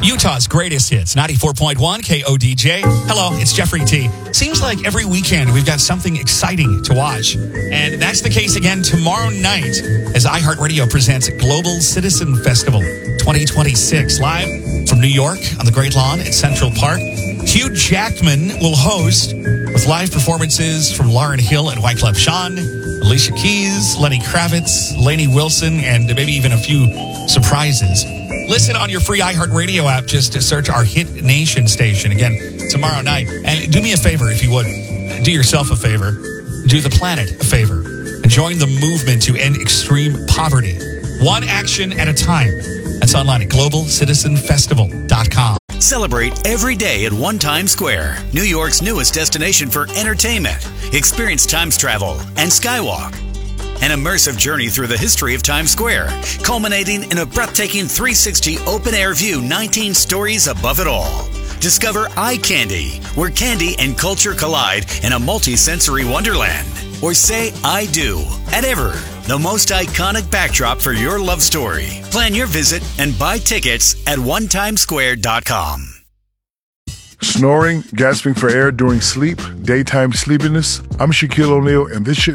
Utah's greatest hits, 94.1 KODJ. Hello, it's Jeffrey T. Seems like every weekend we've got something exciting to watch. And that's the case again tomorrow night as iHeartRadio presents Global Citizen Festival 2026 live from New York on the Great Lawn at Central Park. Hugh Jackman will host with live performances from Lauryn Hill and Wyclef Jean, Alicia Keys, Lenny Kravitz, Lainey Wilson, and maybe even a few surprises. Listen on your free iHeartRadio app. Just to search our Hit Nation station again tomorrow night. And do me a favor, if you would. Do yourself a favor. Do the planet a favor. And join the movement to end extreme poverty. One action at a time. That's online at globalcitizenfestival.com. Celebrate every day at One Times Square, New York's newest destination for entertainment. Experience Times travel and Skywalk. An immersive journey through the history of Times Square, culminating in a breathtaking 360 open-air view 19 stories above it all. Discover Eye Candy, where candy and culture collide in a multi-sensory wonderland. Or say I do at Ever, the most iconic backdrop for your love story. Plan your visit and buy tickets at onetimesquare.com. Snoring, gasping for air during sleep, daytime sleepiness. I'm Shaquille O'Neal, and this shit